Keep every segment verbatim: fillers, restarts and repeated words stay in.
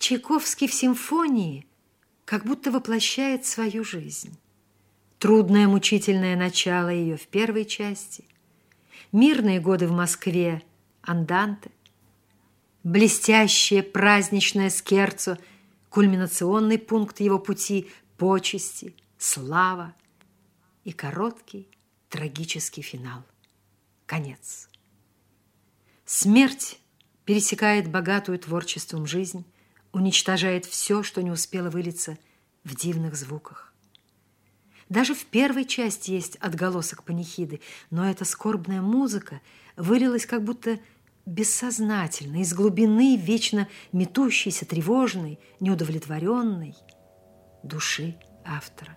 Чайковский в симфонии как будто воплощает свою жизнь. Трудное, мучительное начало ее в первой части, мирные годы в Москве — анданте, блестящее праздничное скерцо, кульминационный пункт его пути — почести, слава и короткий трагический финал — конец. Смерть пересекает богатую творчеством жизнь, уничтожает все, что не успело вылиться в дивных звуках. Даже в первой части есть отголосок панихиды, но эта скорбная музыка вылилась как будто бессознательно, из глубины вечно метущейся, тревожной, неудовлетворенной души автора.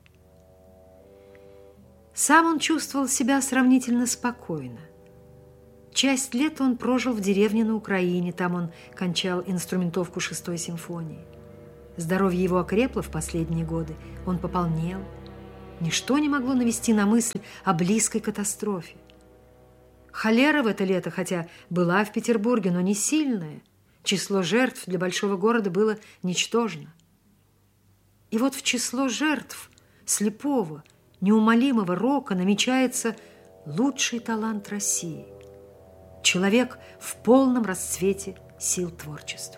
Сам он чувствовал себя сравнительно спокойно. Часть лета он прожил в деревне на Украине, там он кончал инструментовку шестой симфонии. Здоровье его окрепло в последние годы, он пополнел. Ничто не могло навести на мысль о близкой катастрофе. Холера в это лето, хотя была в Петербурге, но не сильная. Число жертв для большого города было ничтожно. И вот в число жертв слепого, неумолимого рока намечается лучший талант России. Человек в полном расцвете сил творчества.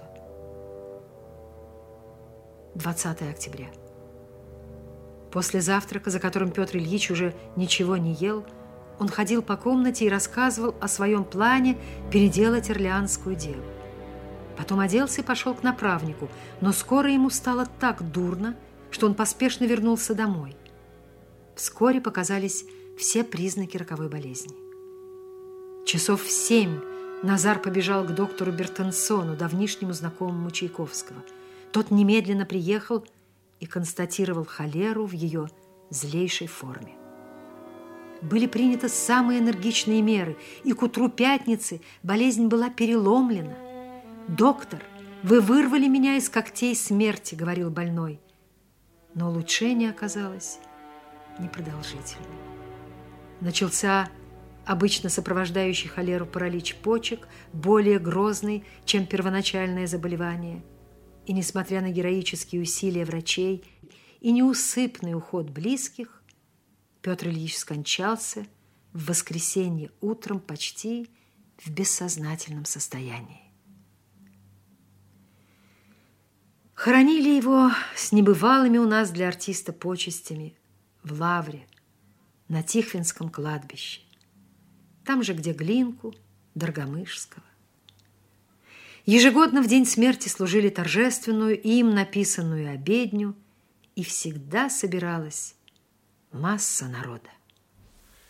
двадцатое октября. После завтрака, за которым Петр Ильич уже ничего не ел, он ходил по комнате и рассказывал о своем плане переделать Орлеанскую деву. Потом оделся и пошел к направнику, но скоро ему стало так дурно, что он поспешно вернулся домой. Вскоре показались все признаки роковой болезни. Часов в семь Назар побежал к доктору Бертенсону, давнишнему знакомому Чайковского. Тот немедленно приехал и констатировал холеру в ее злейшей форме. Были приняты самые энергичные меры, и к утру пятницы болезнь была переломлена. «Доктор, вы вырвали меня из когтей смерти», — говорил больной. Но улучшение оказалось непродолжительным. Начался обычно сопровождающий холеру паралич почек, более грозный, чем первоначальное заболевание. И, несмотря на героические усилия врачей и неусыпный уход близких, Петр Ильич скончался в воскресенье утром почти в бессознательном состоянии. Хоронили его с небывалыми у нас для артиста почестями в Лавре, на Тихвинском кладбище, там же, где Глинку, Доргомышского. Ежегодно в день смерти служили торжественную им написанную обедню, и всегда собиралась масса народа.